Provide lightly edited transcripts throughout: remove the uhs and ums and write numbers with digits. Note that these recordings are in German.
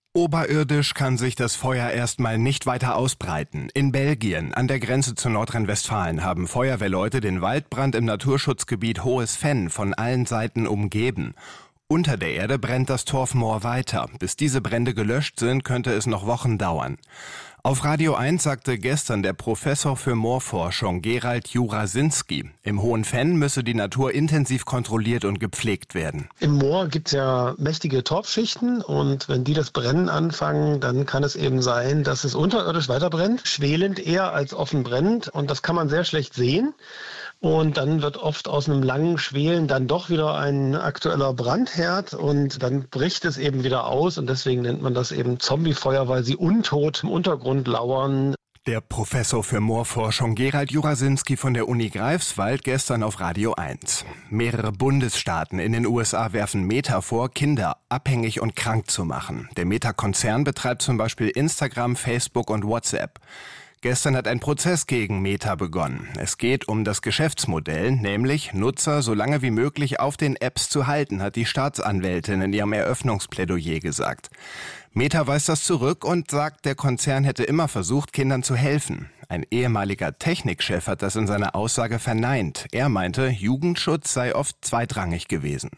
Oberirdisch kann sich das Feuer erstmal nicht weiter ausbreiten. In Belgien, an der Grenze zu Nordrhein-Westfalen, haben Feuerwehrleute den Waldbrand im Naturschutzgebiet Hohes Venn von allen Seiten umgeben. Unter der Erde brennt das Torfmoor weiter. Bis diese Brände gelöscht sind, könnte es noch Wochen dauern. Auf Radio 1 sagte gestern der Professor für Moorforschung Gerald Jurasinski, im Hohen Venn müsse die Natur intensiv kontrolliert und gepflegt werden. Im Moor gibt es ja mächtige Torfschichten und wenn die das Brennen anfangen, dann kann es eben sein, dass es unterirdisch weiter brennt, schwelend eher als offen brennend, und das kann man sehr schlecht sehen. Und dann wird oft aus einem langen Schwelen dann doch wieder ein aktueller Brandherd und dann bricht es eben wieder aus und deswegen nennt man das eben Zombiefeuer, weil sie untot im Untergrund lauern. Der Professor für Moorforschung Gerald Jurasinski von der Uni Greifswald gestern auf Radio 1. Mehrere Bundesstaaten in den USA werfen Meta vor, Kinder abhängig und krank zu machen. Der Meta-Konzern betreibt zum Beispiel Instagram, Facebook und WhatsApp. Gestern hat ein Prozess gegen Meta begonnen. Es geht um das Geschäftsmodell, nämlich Nutzer so lange wie möglich auf den Apps zu halten, hat die Staatsanwältin in ihrem Eröffnungsplädoyer gesagt. Meta weist das zurück und sagt, der Konzern hätte immer versucht, Kindern zu helfen. Ein ehemaliger Technikchef hat das in seiner Aussage verneint. Er meinte, Jugendschutz sei oft zweitrangig gewesen.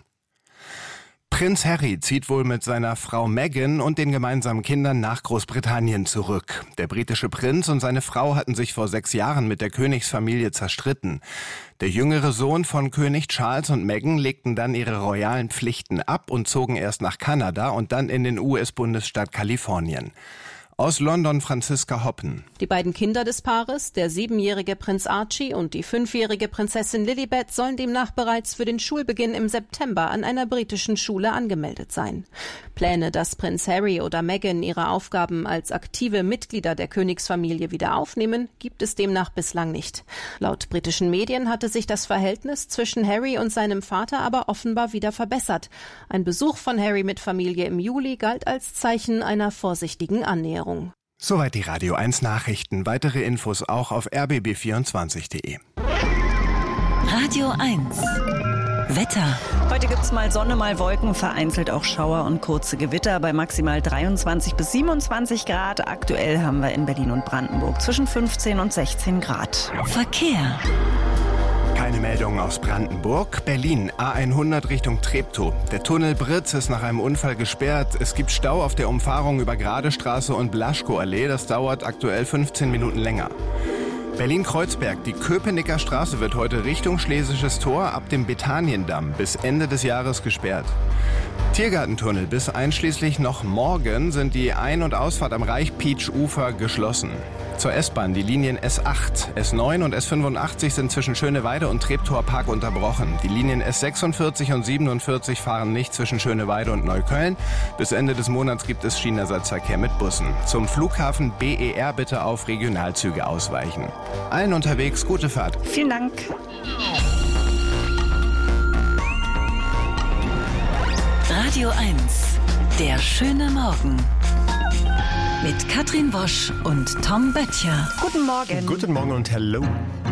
Prinz Harry zieht wohl mit seiner Frau Meghan und den gemeinsamen Kindern nach Großbritannien zurück. Der britische Prinz und seine Frau hatten sich vor 6 Jahren mit der Königsfamilie zerstritten. Der jüngere Sohn von König Charles und Meghan legten dann ihre royalen Pflichten ab und zogen erst nach Kanada und dann in den US-Bundesstaat Kalifornien. Aus London Franziska Hoppen. Die beiden Kinder des Paares, der 7-jährige Prinz Archie und die 5-jährige Prinzessin Lilibet, sollen demnach bereits für den Schulbeginn im September an einer britischen Schule angemeldet sein. Pläne, dass Prinz Harry oder Meghan ihre Aufgaben als aktive Mitglieder der Königsfamilie wieder aufnehmen, gibt es demnach bislang nicht. Laut britischen Medien hatte sich das Verhältnis zwischen Harry und seinem Vater aber offenbar wieder verbessert. Ein Besuch von Harry mit Familie im Juli galt als Zeichen einer vorsichtigen Annäherung. Soweit die Radio 1 Nachrichten. Weitere Infos auch auf rbb24.de. Radio 1 Wetter. Heute gibt's mal Sonne, mal Wolken, vereinzelt auch Schauer und kurze Gewitter bei maximal 23 bis 27 Grad. Aktuell haben wir in Berlin und Brandenburg zwischen 15 und 16 Grad. Verkehr. Keine Meldungen aus Brandenburg. Berlin, A100 Richtung Treptow. Der Tunnel Britz ist nach einem Unfall gesperrt. Es gibt Stau auf der Umfahrung über Gradestraße und Blaschkoallee. Das dauert aktuell 15 Minuten länger. Berlin-Kreuzberg. Die Köpenicker Straße wird heute Richtung Schlesisches Tor ab dem Betaniendamm bis Ende des Jahres gesperrt. Tiergartentunnel bis einschließlich noch morgen sind die Ein- und Ausfahrt am Reich-Pietsch-Ufer geschlossen. Zur S-Bahn, die Linien S8, S9 und S85 sind zwischen Schöneweide und Treptower Park unterbrochen. Die Linien S46 und 47 fahren nicht zwischen Schöneweide und Neukölln. Bis Ende des Monats gibt es Schienenersatzverkehr mit Bussen. Zum Flughafen BER bitte auf Regionalzüge ausweichen. Allen unterwegs gute Fahrt. Vielen Dank. Radio 1, der schöne Morgen. Mit Katrin Wosch und Tom Böttcher. Guten Morgen. Guten Morgen und hello.